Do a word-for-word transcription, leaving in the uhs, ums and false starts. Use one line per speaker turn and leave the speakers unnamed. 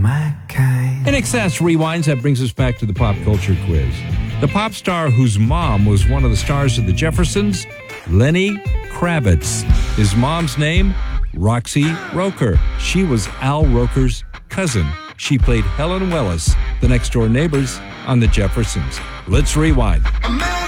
my kind.
In Excess Rewinds, that brings us back to the pop culture quiz. The pop star whose mom was one of the stars of the Jeffersons, Lenny Kravitz. His mom's name, Roxy Roker. She was Al Roker's cousin. She played Helen Willis, the next-door neighbors on the Jeffersons. Let's rewind.
A man